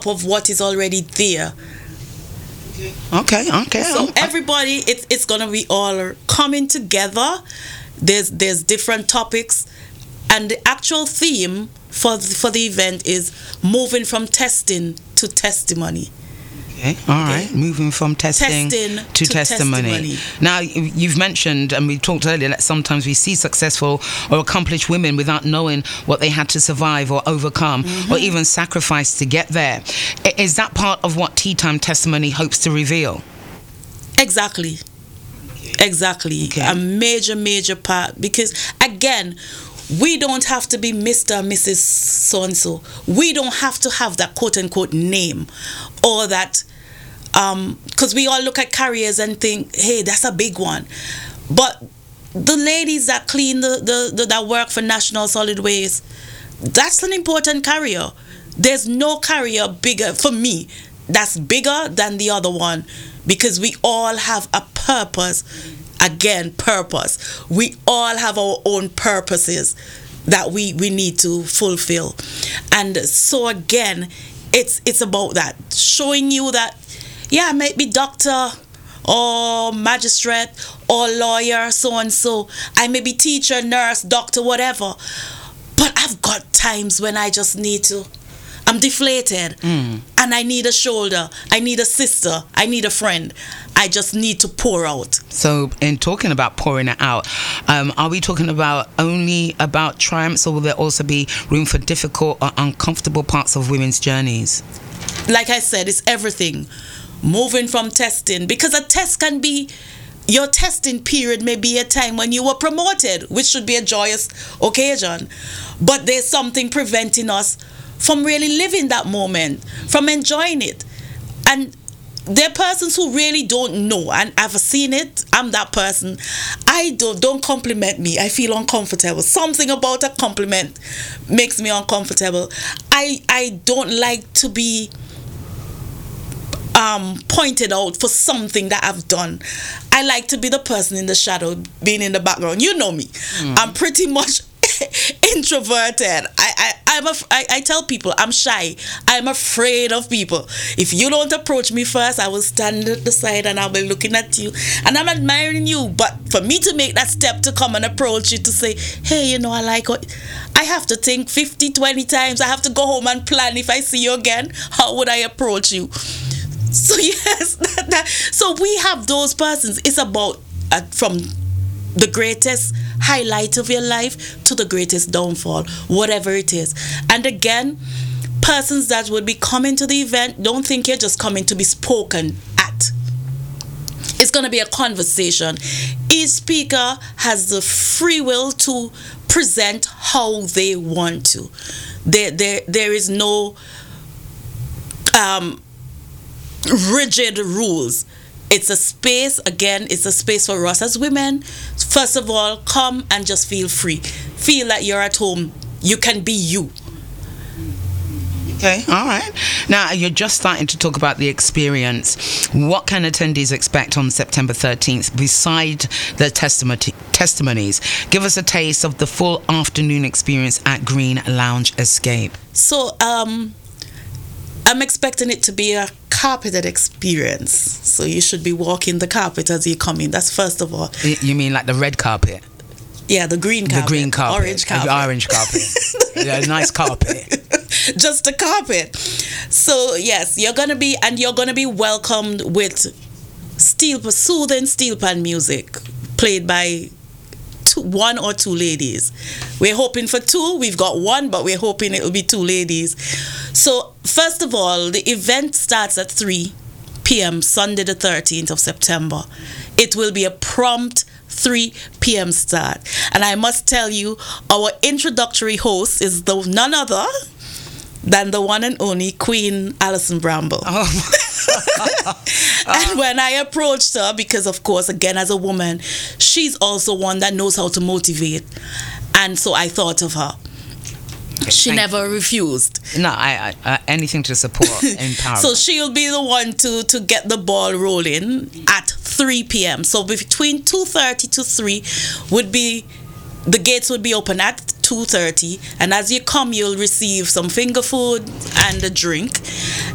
of what is already there. Okay. So everybody, it's gonna be all coming together. There's different topics, and the actual theme for the event is moving from testing to testimony. Okay. All right. Moving from testing to testimony. Now, you've mentioned, and we talked earlier, that sometimes we see successful or accomplished women without knowing what they had to survive or overcome, or even sacrifice to get there. Is that part of what Tea Time Testimony hopes to reveal? Exactly. Okay. A major part, because again, we don't have to be Mr. and Mrs. So-and-so. We don't have to have that quote-unquote name, or that, because we all look at careers and think, hey, that's a big one. But the ladies that clean that work for National Solid Waste, that's an important career. There's no career bigger, for me, that's bigger than the other one, because we all have a purpose. Again, purpose. We all have our own purposes that we need to fulfill. And so again, it's about that, showing you that, yeah, I might be doctor or magistrate or lawyer, so and so. I may be teacher, nurse, doctor, whatever. But I've got times when I just need to, I'm deflated, and I need a shoulder, I need a sister, I need a friend. I just need to pour out. So in talking about pouring it out, are we talking about only about triumphs, or will there also be room for difficult or uncomfortable parts of women's journeys? Like I said, it's everything. Moving from testing, because a test can be, your testing period may be a time when you were promoted, which should be a joyous occasion. But there's something preventing us from really living that moment, from enjoying it. And there are persons who really don't know, and I've seen it. I'm that person. I don't compliment me. I feel uncomfortable. Something about a compliment makes me uncomfortable. I don't like to be pointed out for something that I've done. I like to be the person in the shadow, being in the background. You know me. I'm pretty much introverted. I tell people I'm shy. I'm afraid of people. If you don't approach me first, I will stand at the side and I'll be looking at you and I'm admiring you. But for me to make that step to come and approach you, to say, hey, you know, I like what, I have to think 20 times. I have to go home and plan. If I see you again, how would I approach you? So yes, so we have those persons. It's about from the greatest highlight of your life to the greatest downfall, whatever it is. And again, persons that would be coming to the event, don't think you're just coming to be spoken at. It's going to be a conversation. Each speaker has the free will to present how they want to. There is no rigid rules. It's a space, again, it's a space for us as women. First of all, come and just feel free. Feel like you're at home. You can be you. Okay, all right. Now, you're just starting to talk about the experience. What can attendees expect on September 13th beside the testimonies? Give us a taste of the full afternoon experience at Green Lounge Escape. So, I'm expecting it to be a carpeted experience. So you should be walking the carpet as you come in. That's first of all. You mean like the red carpet? Yeah, the green carpet. The green carpet. Orange carpet. The orange carpet. Yeah, nice carpet. Just a carpet. So yes, you're gonna be welcomed with soothing steel pan music played by one or two ladies. We're hoping for two. We've got one, but we're hoping it'll be two ladies. So first of all, the event starts at 3 p.m. Sunday the 13th of September. It will be a prompt 3 p.m. start. And I must tell you, our introductory host is none other than the one and only Queen Alison Bramble. Oh. And when I approached her, because of course, again, as a woman, she's also one that knows how to motivate. And so I thought of her. She never refused. No, I anything to support empowerment. So she'll be the one to get the ball rolling at 3 p.m. So between 2:30 to 3 would be, the gates would be open at 2:30, and as you come, you'll receive some finger food and a drink.